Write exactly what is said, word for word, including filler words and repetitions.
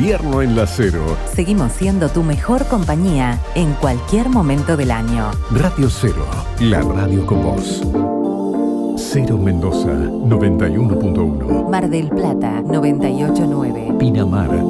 invierno en la Cero. Seguimos siendo tu mejor compañía en cualquier momento del año. Radio Cero, la radio con vos. Cero Mendoza, noventa y uno punto uno. Mar del Plata, noventa y ocho punto nueve. Pinamar,